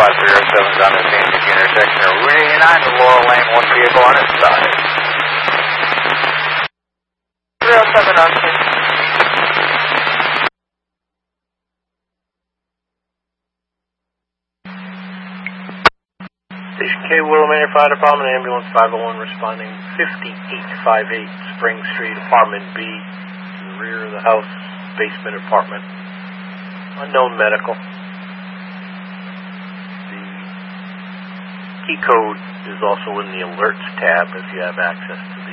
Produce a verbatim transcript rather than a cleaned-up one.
Squad three oh seven is on the scene at the intersection of Route eighty-nine and Laurel Lane, one vehicle on its side. three oh seven on scene. Station K, Willow Manor Fire Department, Ambulance five oh one responding fifty-eight fifty-eight Spring Street, Apartment B, to the rear of the house, basement apartment. Unknown medical. The key code is also in the alerts tab if you have access to